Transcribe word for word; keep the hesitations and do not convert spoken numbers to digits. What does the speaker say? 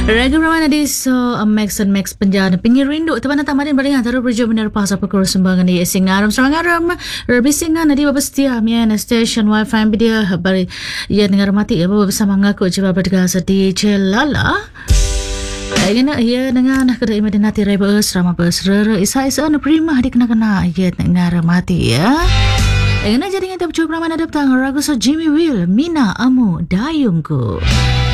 Raga Ramana di so uh, Max and Max penjana pinggir rindu teman tamarin baring antara berjauh benar pasal perkara sembangan di singaram serang aram rabi singan nadi babastia mian station wifi dia bari ia dengar mati ya bersama ngaku coba berdegas di celala Aina ia dengan kedai medinati reba serama besrer isa isa na prima dikena-kena ia dengar mati ya Aina jadi ngata cukup ramai datang ragu so Jimmy Will Mina Amu Dayungku